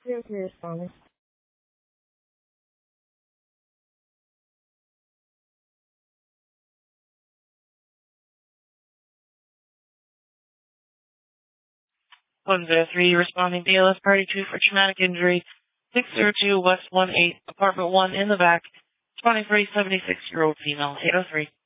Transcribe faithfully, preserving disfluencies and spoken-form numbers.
zero three responding. one zero three responding B L S party two for traumatic injury. six zero two West one eight, apartment one in the back. twenty-three, seventy-six year old female, eight oh three.